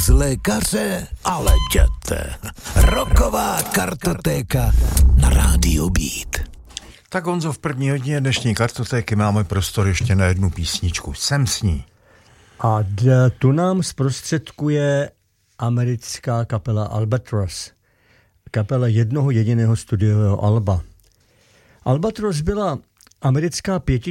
lékaře, ale jděte. Rocková kartotéka na Rádiu Beat. Tak Honzo, v první hodině dnešní kartotéky máme prostor ještě na jednu písničku. Jsem s ní. A tu nám zprostředkuje americká kapela Albatross. Kapela jednoho jediného studiového alba. Albatross byla americká